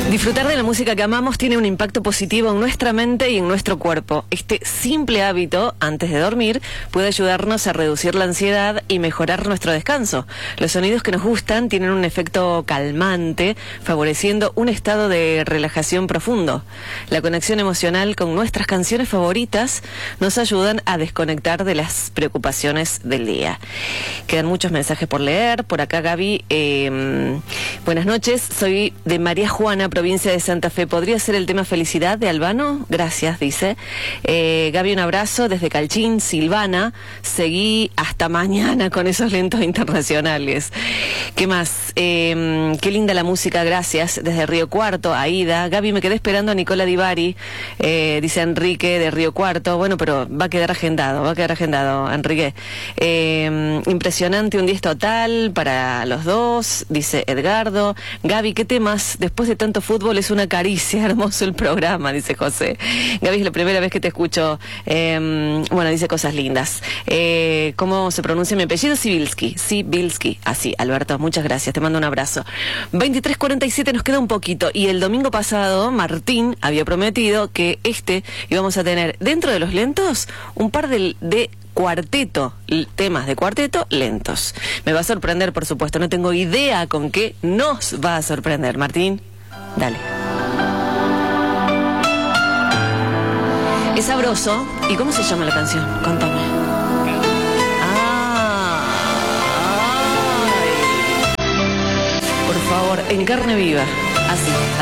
Disfrutar de la música que amamos tiene un impacto positivo en nuestra mente y en nuestro cuerpo. Este simple hábito, antes de dormir, puede ayudarnos a reducir la ansiedad y mejorar nuestro descanso. Los sonidos que nos gustan tienen un efecto calmante, favoreciendo un estado de relajación profundo. La conexión emocional con nuestras canciones favoritas nos ayudan a desconectar de las preocupaciones del día. Quedan muchos mensajes por leer. Por acá Gaby, buenas noches, soy de María Juana, provincia de Santa Fe. ¿Podría ser el tema Felicidad de Albano? Gracias, dice. Gaby, un abrazo desde Calchín, Silvana. Seguí hasta mañana con esos lentos internacionales. ¿Qué más? Qué linda la música, gracias. Desde Río Cuarto, Aida. Gaby, me quedé esperando a Nicola Di Bari, dice Enrique de Río Cuarto. Bueno, pero va a quedar agendado, Enrique. Impresionante, un 10 total para los dos, dice Edgardo. Gaby, ¿qué temas? Después de tanto fútbol es una caricia, hermoso el programa, dice José. Gaby, es la primera vez que te escucho. Bueno, dice cosas lindas. ¿Cómo se pronuncia mi apellido? Sibilski. Así, Alberto, muchas gracias, te mando un abrazo. 23:47, nos queda un poquito. Y el domingo pasado, Martín había prometido que íbamos a tener dentro de los lentos un par de cuarteto, temas de cuarteto lentos. Me va a sorprender, por supuesto, no tengo idea con qué nos va a sorprender. Martín, dale. Es sabroso. ¿Y cómo se llama la canción? Contame. Por favor, en carne viva. Así.